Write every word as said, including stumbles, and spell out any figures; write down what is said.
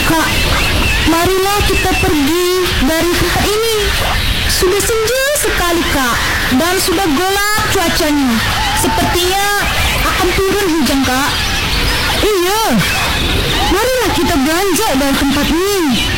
Kak, marilah kita pergi dari tempat ini. Sudah senja sekali, Kak, dan sudah gelap cuacanya. Sepertinya akan turun hujan, Kak. Iya, marilah kita beranjak dari tempat ini.